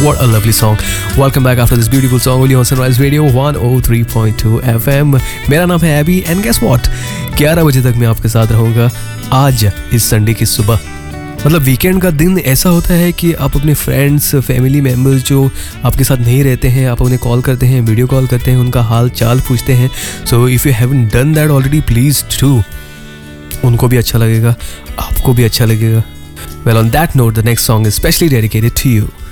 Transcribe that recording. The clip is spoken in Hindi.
What a lovely song. Welcome back after this beautiful song only on Sunrise Radio 103.2 FM. मेरा नाम है एबी and guess what? 11 बजे तक मैं आपके साथ रहूँगा आज इस संडे की सुबह। मतलब वीकेंड का दिन ऐसा होता है कि आप अपने फ्रेंड्स फैमिली मेम्बर्स जो आपके साथ नहीं रहते हैं, आप उन्हें कॉल करते हैं, वीडियो कॉल करते हैं, उनका हाल चाल पूछते हैं। So if you haven't done that already please do. उनको भी अच्छा लगेगा, आपको भी अच्छा लगेगा। Well, on that note, the next song is specially dedicated to you.